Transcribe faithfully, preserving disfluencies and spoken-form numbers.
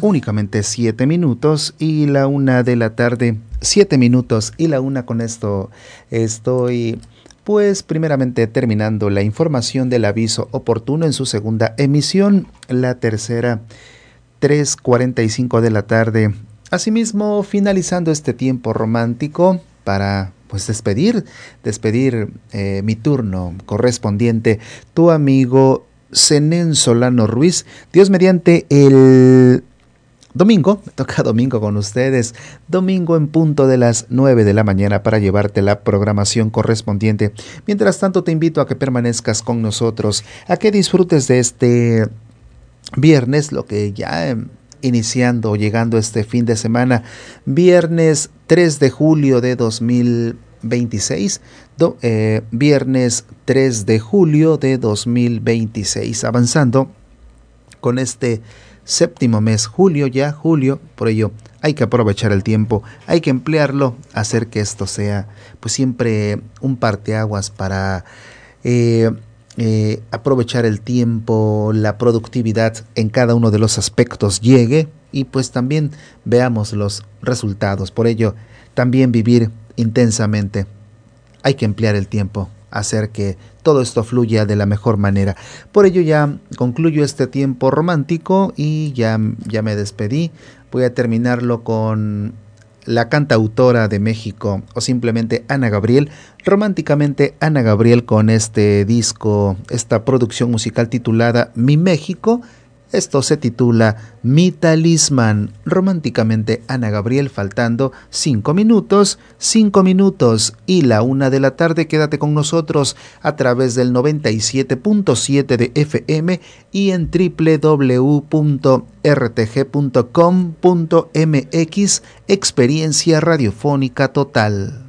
únicamente siete minutos y la una de la tarde, siete minutos y la una. Con esto estoy, pues, primeramente terminando la información del aviso oportuno en su segunda emisión, la tercera, tres cuarenta y cinco de la tarde. Asimismo, finalizando este tiempo romántico para, pues, despedir, despedir eh, mi turno correspondiente, tu amigo Zenén Solano Ruiz. Dios mediante, el domingo, me toca domingo con ustedes, domingo en punto de las nueve de la mañana para llevarte la programación correspondiente. Mientras tanto, te invito a que permanezcas con nosotros, a que disfrutes de este viernes, lo que ya eh, iniciando, llegando este fin de semana, viernes tres de julio de dos mil veintiséis, do, eh, viernes tres de julio de dos mil veintiséis, avanzando con este séptimo mes, julio ya, julio, por ello hay que aprovechar el tiempo, hay que emplearlo, hacer que esto sea, pues, siempre un parteaguas para eh, eh, aprovechar el tiempo, la productividad en cada uno de los aspectos llegue y pues también veamos los resultados. Por ello, también vivir intensamente, hay que emplear el tiempo, hacer que todo esto fluya de la mejor manera. Por ello ya concluyo este tiempo romántico y ya, ya me despedí. Voy a terminarlo con la cantautora de México, o simplemente Ana Gabriel, románticamente Ana Gabriel, con este disco, esta producción musical titulada Mi México. Esto se titula Mi Talismán, románticamente Ana Gabriel, faltando cinco minutos, cinco minutos y la una de la tarde. Quédate con nosotros a través del noventa y siete punto siete de F M y en doble u doble u doble u punto r t g punto com punto m x, experiencia radiofónica total.